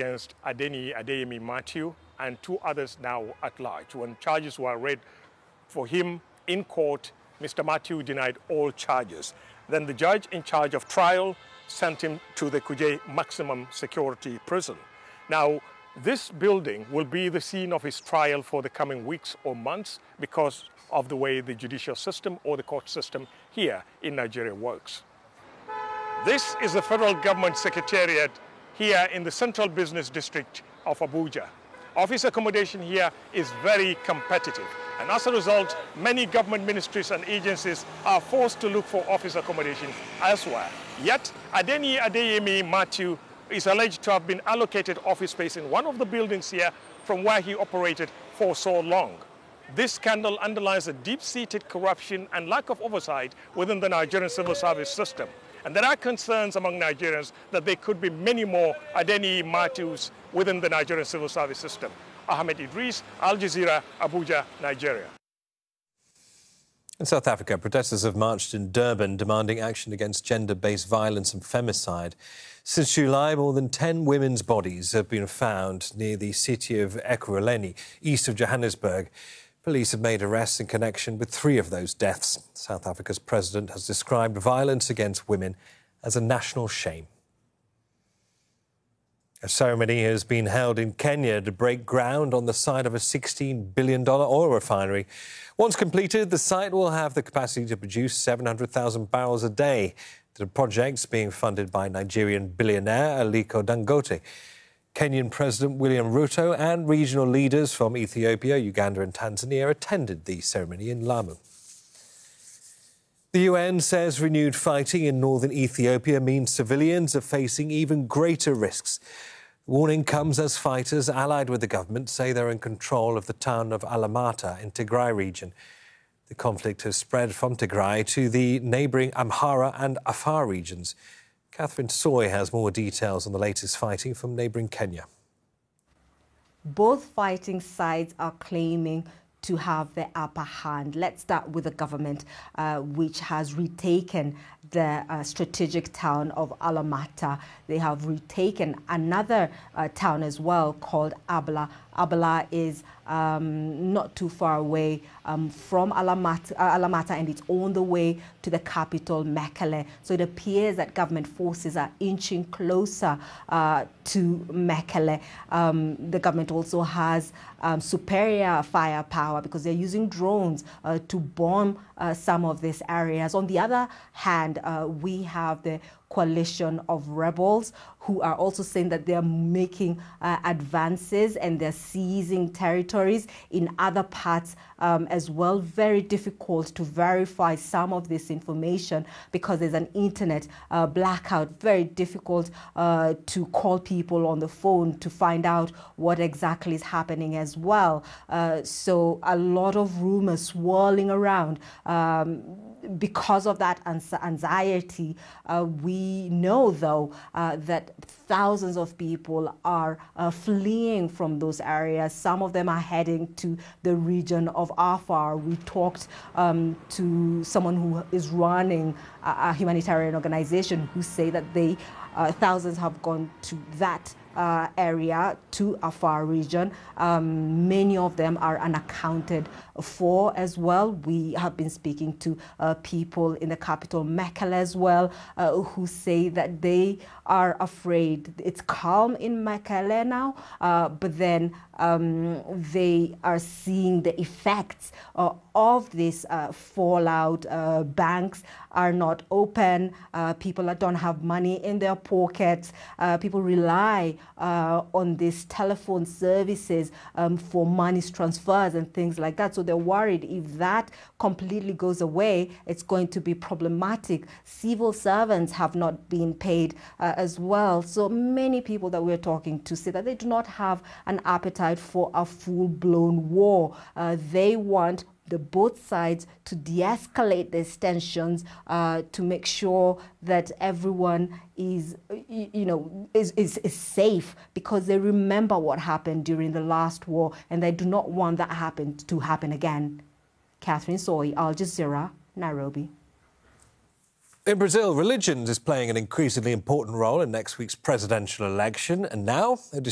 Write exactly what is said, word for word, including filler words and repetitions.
against Adeniyi Adeyemi Matthew and two others now at large. When charges were read for him in court, Mister Matthew denied all charges. Then the judge in charge of trial sent him to the Kuje Maximum Security Prison. Now, this building will be the scene of his trial for the coming weeks or months because of the way the judicial system or the court system here in Nigeria works. This is the federal government secretariat here in the central business district of Abuja. Office accommodation here is very competitive, and as a result, many government ministries and agencies are forced to look for office accommodation elsewhere. Yet, Adeniyi Adeyemi Matthew is alleged to have been allocated office space in one of the buildings here from where he operated for so long. This scandal underlines a deep-seated corruption and lack of oversight within the Nigerian civil service system. And there are concerns among Nigerians that there could be many more Adeniyi Matthews within the Nigerian civil service system. Ahmed Idris, Al Jazeera, Abuja, Nigeria. In South Africa, protesters have marched in Durban demanding action against gender-based violence and femicide. Since July, more than ten women's bodies have been found near the city of Ekurhuleni, east of Johannesburg. Police have made arrests in connection with three of those deaths. South Africa's president has described violence against women as a national shame. A ceremony has been held in Kenya to break ground on the site of a sixteen billion dollars oil refinery. Once completed, the site will have the capacity to produce seven hundred thousand barrels a day. The project's being funded by Nigerian billionaire Aliko Dangote. Kenyan President William Ruto and regional leaders from Ethiopia, Uganda and Tanzania attended the ceremony in Lamu. The U N says renewed fighting in northern Ethiopia means civilians are facing even greater risks. The warning comes as fighters allied with the government say they're in control of the town of Alamata in Tigray region. The conflict has spread from Tigray to the neighbouring Amhara and Afar regions. Catherine Soy has more details on the latest fighting from neighbouring Kenya. Both fighting sides are claiming to have the upper hand. Let's start with the government, uh, which has retaken the uh, strategic town of Alamata. They have retaken another uh, town as well called Abla. Abla is um, not too far away um, from Alamata, uh, Alamata, and it's on the way to the capital, Mekele. So it appears that government forces are inching closer uh, to Mekele. Um, the government also has um, superior firepower because they're using drones uh, to bomb uh, some of these areas. On the other hand, uh, we have the coalition of rebels who are also saying that they're making uh, advances and they're seizing territories in other parts um, as well. Very difficult to verify some of this information because there's an internet uh, blackout. Very difficult uh, to call people on the phone to find out what exactly is happening as well. Uh, so a lot of rumors swirling around. Um, Because of that anxiety, uh, we know, though, uh, that thousands of people are uh, fleeing from those areas. Some of them are heading to the region of Afar. We talked um, to someone who is running a, a humanitarian organization who say that they, uh, thousands have gone to that Uh, area, to Afar region. Um, many of them are unaccounted for as well. We have been speaking to uh, people in the capital, Mekele, as well, uh, who say that they are afraid. It's calm in Mekele now, uh, but then um, they are seeing the effects uh, of this uh, fallout. Uh, banks are not open. Uh, people that don't have money in their pockets. Uh, people rely uh, on these telephone services um, for money transfers and things like that. So they're worried if that completely goes away, it's going to be problematic. Civil servants have not been paid uh, as well. So many people that we're talking to say that they do not have an appetite for a full-blown war. Uh, they want the both sides to de-escalate these tensions, uh, to make sure that everyone is, you know, is, is, is safe, because they remember what happened during the last war and they do not want that happen to happen again. Catherine Soy, Al Jazeera, Nairobi. In Brazil, religion is playing an increasingly important role in next week's presidential election, and now